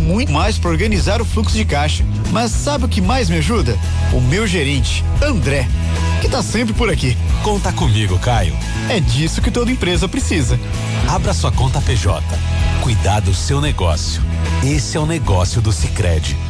muito mais para organizar o fluxo de caixa. Mas sabe o que mais me ajuda? O meu gerente, André, que tá sempre por aqui. Conta comigo, Caio. É disso que toda empresa precisa. Abra sua conta PJ. Cuidar do seu negócio. Esse é o negócio do Sicredi.